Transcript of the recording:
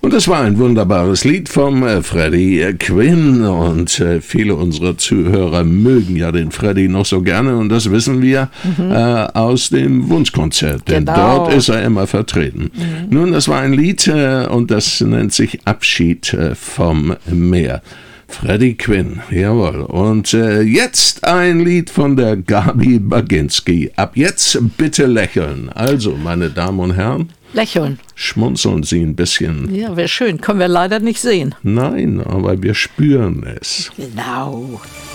Und das war ein wunderbares Lied vom Freddie Quinn und viele unserer Zuhörer mögen ja den Freddie noch so gerne und das wissen wir aus dem Wunschkonzert, denn dort ist er immer vertreten. Nun, das war ein Lied und das nennt sich Abschied vom Meer. Freddie Quinn, jawohl. Und jetzt ein Lied von der Gabi Baginski. Ab jetzt bitte lächeln. Also, meine Damen und Herren. Lächeln. Schmunzeln Sie ein bisschen. Ja, wäre schön. Können wir leider nicht sehen. Nein, aber wir spüren es. Genau.